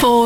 Vor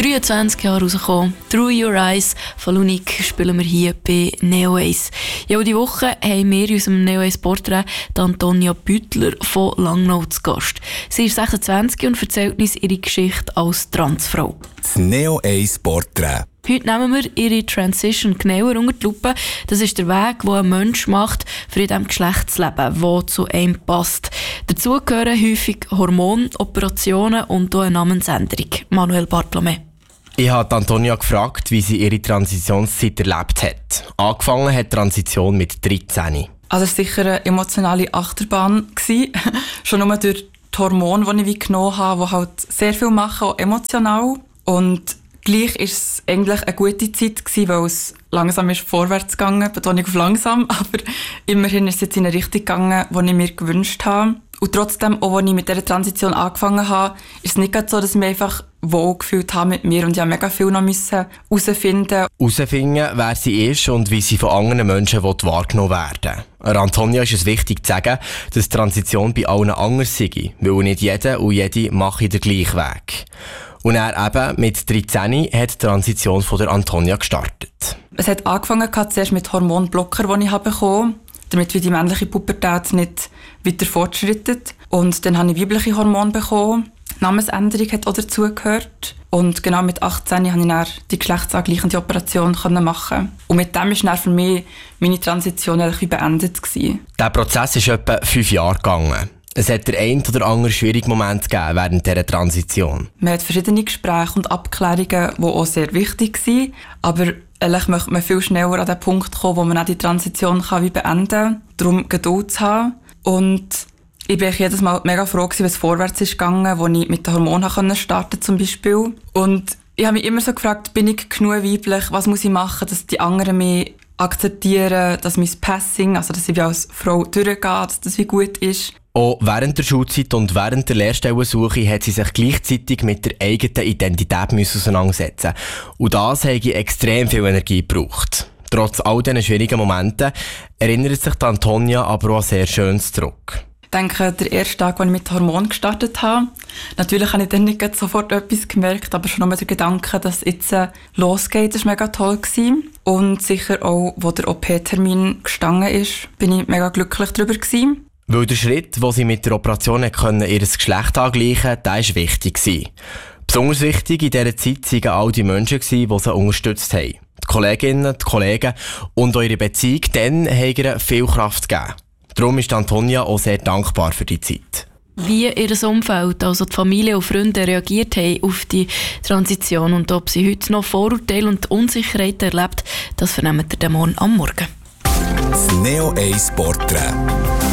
23 Jahren rausgekommen. «Through Your Eyes» von Lunik spielen wir hier bei Neo Ace. Ja, diese Woche haben wir in unserem Neo Ace Porträt Antonia Büttler von Langnau zu Gast. Sie ist 26 und erzählt uns ihre Geschichte als Transfrau. Das Neo Ace Porträt. Heute nehmen wir ihre Transition genauer unter die Lupe. Das ist der Weg, den ein Mensch macht, für in diesem Geschlechtsleben, der zu einem passt. Dazu gehören häufig Hormone, Operationen und auch eine Namensänderung. Manuel Bartolomé. Ich habe Antonia gefragt, wie sie ihre Transitionszeit erlebt hat. Angefangen hat die Transition mit 13. Also es war sicher eine emotionale Achterbahn. Schon nur durch die Hormone, die ich genommen habe, die halt sehr viel machen, auch emotional. Und gleich war es eigentlich eine gute Zeit, weil es langsam ist vorwärts gegangen, betone ich auf langsam, aber immerhin ist es jetzt in eine Richtung gegangen, die ich mir gewünscht habe. Und trotzdem, auch als ich mit dieser Transition angefangen habe, ist es nicht so, dass ich mich einfach wohl gefühlt habe mit mir und ich musste mega viel noch herausfinden. Herausfinden, wer sie ist und wie sie von anderen Menschen wahrgenommen werden will. Antonia ist es wichtig zu sagen, dass die Transition bei allen anders sei, weil nicht jeder und jede mache den gleichen Weg. Und er eben mit 13 hat die Transition von der Antonia gestartet. Es hat angefangen zuerst mit Hormonblocker, die ich bekommen habe, damit die männliche Pubertät nicht weiter fortschreitet. Und dann habe ich weibliche Hormone bekommen. Die Namensänderung hat auch dazugehört. Und genau mit 18 konnte ich dann die geschlechtsangleichende Operation machen. Und mit dem ist dann für mich meine Transition eigentlich beendet gewesen. Der Prozess ist etwa 5 Jahre gegangen. Es hat der ein oder andere schwierigen Moment gegeben während dieser Transition. Man hat verschiedene Gespräche und Abklärungen, die auch sehr wichtig sind. Aber eigentlich möchte man viel schneller an den Punkt kommen, wo man auch die Transition beenden kann. Darum Geduld zu haben. Und ich bin jedes Mal mega froh gewesen, wenn es vorwärts ist gegangen, wo ich mit den Hormonen starten zum Beispiel. Und ich habe mich immer so gefragt, bin ich genug weiblich? Was muss ich machen, dass die anderen mich akzeptieren, dass mein Passing, also dass ich wie als Frau durchgehe, dass das wie gut ist. Auch während der Schulzeit und während der Lehrstellensuche hat sie sich gleichzeitig mit der eigenen Identität auseinandersetzen. Und das hat extrem viel Energie gebraucht. Trotz all diesen schwierigen Momenten erinnert sich Antonia aber auch an sehr Schönes zurück. Ich denke, der erste Tag, als ich mit Hormonen gestartet habe, natürlich habe ich dann nicht sofort etwas gemerkt, aber schon nur der Gedanke, dass es jetzt losgeht, war mega toll gewesen. Und sicher auch, wo der OP-Termin gestanden ist, bin ich mega glücklich darüber gewesen. Weil der Schritt, wo sie mit der Operation ihr Geschlecht angleichen konnten, der war wichtig. Besonders wichtig in dieser Zeit waren all die Menschen, die sie unterstützt haben. Die Kolleginnen, die Kollegen und eure Beziehung, dann haben ihr viel Kraft gegeben. Darum ist Antonia auch sehr dankbar für die Zeit. Wie ihr Umfeld, also die Familie und Freunde, reagiert haben auf die Transition und ob sie heute noch Vorurteile und Unsicherheiten erlebt, das vernehmen ihr morgen am Morgen. Das Neo Ace Porträt.